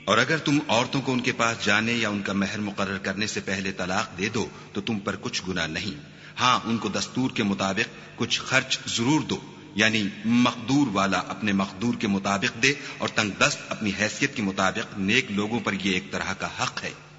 और अगर तुम औरतों को उनके पास जाने या उनका महर मुकर्रर करने से पहले तलाक दे दो तो तुम पर कुछ गुनाह नहीं। हाँ, उनको दस्तूर के मुताबिक कुछ खर्च जरूर दो, यानी मकदूर वाला अपने मकदूर के मुताबिक दे और तंगदस्त अपनी हैसियत के मुताबिक। नेक लोगों पर यह एक तरह का हक है।